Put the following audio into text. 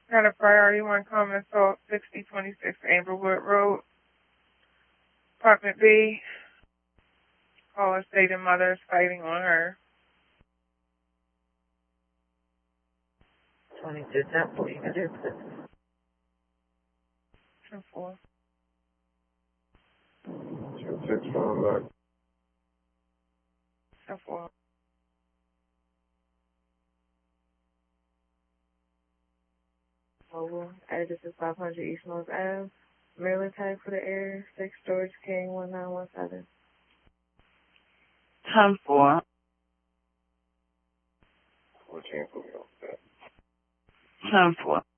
Got a priority one common assault, 6026 Amberwood Road, Apartment B. Caller stated mother is fighting on her. 2210, what you can do? 10-4. 2-6 phone back. 10-4. Mobile, address is 500 East North Ave. Maryland tag for the air, 6 George King 1917. 10-4. 14 for me off that. 10-4.